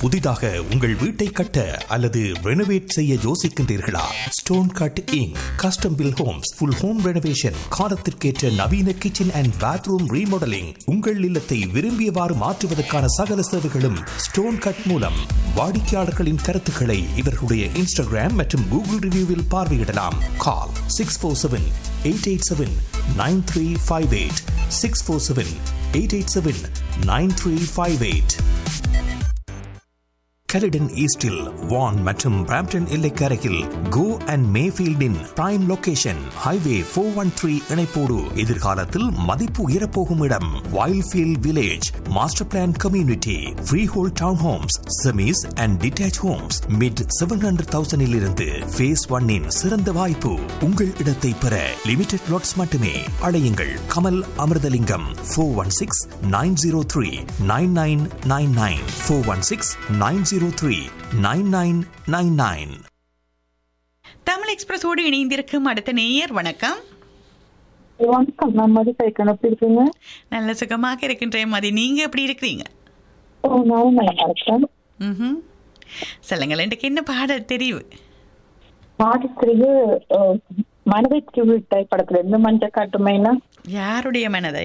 புதிதாக உங்கள் வீட்டை கட்ட அல்லது ரெனோவேட் செய்ய யோசிக்கின்றீர்களா? Stone cut ink custom bill Holmes full home renovation காலத்திற்கேற்ற நவீன கிச்சன் அண்ட் பாத்ரூம் ரீமாடலிங் உங்கள் இல்லத்தை விரும்பியவாறு மாற்றுவதற்கான சகல சேவைகளும் ஸ்டோன் கட் மூலம். வாடிக்கையாளர்களின் கருத்துக்களை இவர்களுடைய இன்ஸ்டாகிராம் மற்றும் கூகுள் ரிவ்யூவில் பார்வையிடலாம். கால் 647-887-9358 647-887-9358. கலிடன் ஈஸ்டில் வான் மற்றும் Brampton எல்லைக்கரையில் go and மேஃபீல்டின் prime location highway 413 இணைப்போடு எதிர்காலத்தில் மதிப்பு உயரப்போகும் இடம். Wildfield village master plan community free whole down Holmes semis and detach Holmes mid 700,000 இருந்து ஃபேஸ் 1 சிறந்த வாய்ப்பு. உங்கள் இடத்தை பெற லிமிடெட் லாட்ஸ் மட்டுமே. அழையுங்கள் கமல் அமிர்தலிங்கம் 416-903-9999 416-903-9999. தமிழ் எக்ஸ்பிரஸோடு இணைந்திருக்கும் அடுத்த நேயர். வணக்கம். வணக்கம், நான் மதி பேசுறேன். எப்படி இருக்கீங்க? நல்ல சுகமாக இருக்கின்றேன் மதி, நீங்க எப்படி இருக்கிறீங்க? நானும் நல்லா இருக்கேன். சொல்லுங்கள், இன்றைக்கு என்ன பாடல் தெரிவு? பாடத்திற்கு மனதை திருவிட்டாய் படத்துல இருந்து மஞ்சள் காட்டுமைனா. யாருடைய மனதை?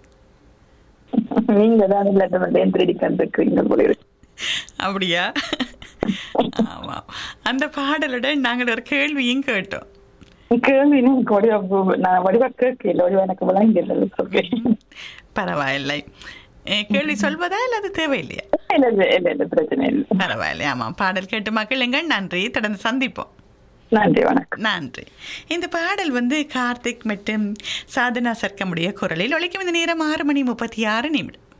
நீங்க தான் திருடி கண்டிருக்கீங்க போல. அப்படியா? ஆமா, அந்த பாடலுடன் நாங்கள் ஒரு கேள்வியும் கேட்டோம். கேள்வி நான் வடிவா கேட்கல, எனக்கு விளங்கல. பரவாயில்லை, கேள்வி சொல்வதா இல்ல அது தேவையில்லையா? இல்ல பிரச்சனை இல்லை, பரவாயில்லை. ஆமா, பாடல் கேட்டு மக்களுங்கள். நன்றி, தொடர்ந்து சந்திப்போம். நன்றி, வணக்கம். நன்றி. இந்த பாடல் கார்த்திக் மற்றும் சாதனா சர்க்கமுடைய குரலில் ஒலிக்கும். இந்த நேரம் 6:36.